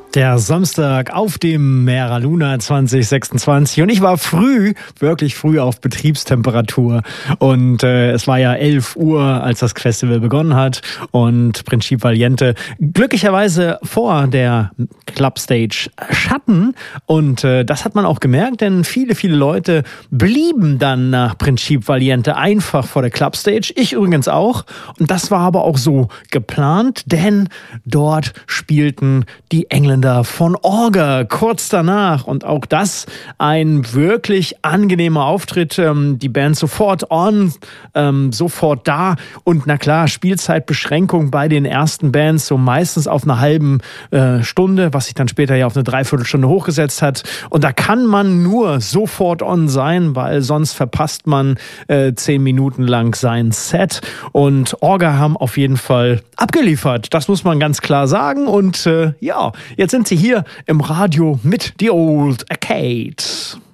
Der Samstag auf dem Mera Luna 2026 und ich war wirklich früh auf Betriebstemperatur und es war ja 11 Uhr, als das Festival begonnen hat und Principe Valiente glücklicherweise vor der Clubstage Schatten und das hat man auch gemerkt, denn viele Leute blieben dann nach Principe Valiente einfach vor der Clubstage, ich übrigens auch, und das war aber auch so geplant, denn dort spielten die Engländer von Orga kurz danach und auch das ein wirklich angenehmer Auftritt. Die Band sofort sofort da und na klar, Spielzeitbeschränkung bei den ersten Bands, so meistens auf eine halben Stunde, was sich dann später ja auf eine Dreiviertelstunde hochgesetzt hat. Und da kann man nur sofort on sein, weil sonst verpasst man 10 Minuten lang sein Set. Und Orga haben auf jeden Fall abgeliefert. Das muss man ganz klar sagen. Und jetzt sind sie hier im Radio mit The Old Arcade.